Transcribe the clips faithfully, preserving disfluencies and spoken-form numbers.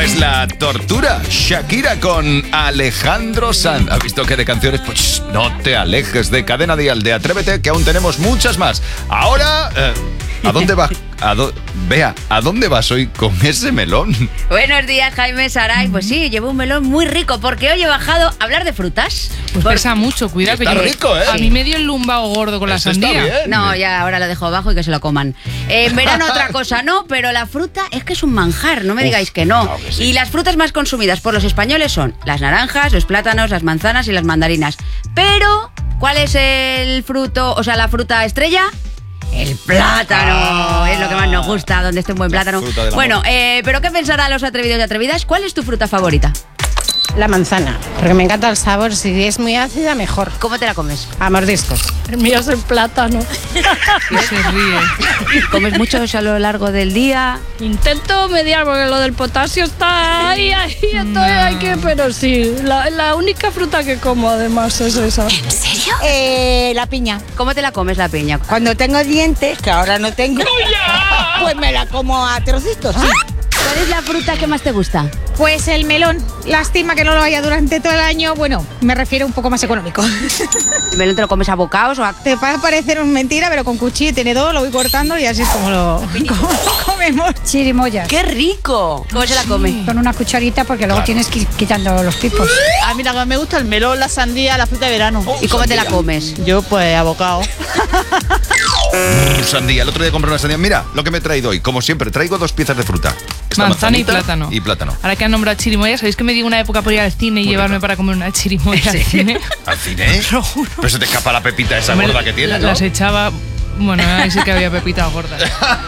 es la tortura. Shakira con Alejandro Sanz. ¿Has visto que de canciones? Pues no te alejes de Cadena Dial, de Atrévete, que aún tenemos muchas más. Ahora, eh, ¿a dónde vas? ¿A do- Vea, ¿a dónde vas hoy con ese melón? Buenos días, Jaime, Saray. Pues sí, llevo un melón muy rico porque hoy he bajado a hablar de frutas. Pues Por- pesa mucho, cuidado. Está que yo- rico, ¿eh? A mí me dio el lumbago gordo con la Eso está sandía. bien. No, ya ahora lo dejo abajo y que se lo coman. Eh, en verano otra cosa no, pero la fruta es que es un manjar, no me Uf, digáis que no. claro que sí. Y las frutas más consumidas por los españoles son las naranjas, los plátanos, las manzanas y las mandarinas. Pero, ¿cuál es el fruto, o sea, la fruta estrella? El plátano, Ah. es lo que más nos gusta, donde esté un buen plátano. fruta del amor. Bueno, eh, pero ¿qué pensarán los atrevidos y atrevidas? ¿Cuál es tu fruta favorita? La manzana, porque me encanta el sabor. Si es muy ácida, mejor. ¿Cómo te la comes? A mordiscos. El mío es el plátano. Y se ríe. ¿Comes mucho eso a lo largo del día? Intento mediar porque lo del potasio está ahí, ahí, estoy aquí, pero sí, la, la única fruta que como además es esa. Eh, la piña. ¿Cómo te la comes la piña? Cuando tengo dientes, que ahora no tengo, pues me la como a trocitos, sí. ¿Cuál es la fruta que más te gusta? Pues el melón. Lástima que no lo haya durante todo el año. Bueno, me refiero un poco más económico. ¿El melón te lo comes a bocados o a...? Te va a parecer una mentira, pero con cuchillo y tenedor lo voy cortando y así es como lo, como lo comemos. Chirimoyas. ¡Qué rico! ¿Cómo se la come? Con una cucharita porque luego tienes que ir quitando los pipos. A mí la- me gusta el melón, la sandía, la fruta de verano. ¿Y cómo te la comes? Yo pues abocado. Mm, Sandía, el otro día compré una sandía. Mira lo que me he traído hoy. Como siempre, traigo dos piezas de fruta. Esta Manzana y manzanita plátano. Y plátano. Ahora que han nombrado chirimoya, ¿sabéis que me dio una época por ir al cine y Muy llevarme rico. para comer una chirimoya al cine? ¿Al cine? Lo juro. Pero se te escapa la pepita esa Hombre, gorda que tienes, ¿no? Las echaba... Bueno, ahí sí que había pepitas gordas.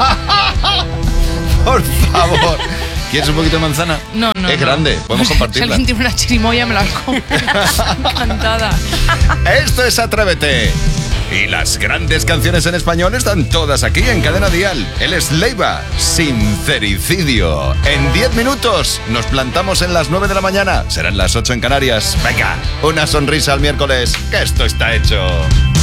Por favor. ¿Quieres un poquito de manzana? No, no. Es no. grande, podemos Si compartirla. alguien tiene una chirimoya, me la como. Encantada. Esto es Atrévete. Y las grandes canciones en español están todas aquí en Cadena Dial. Él es Leiva, Sincericidio. En diez minutos nos plantamos en las nueve de la mañana. Serán las ocho en Canarias. Venga, una sonrisa al miércoles, que esto está hecho.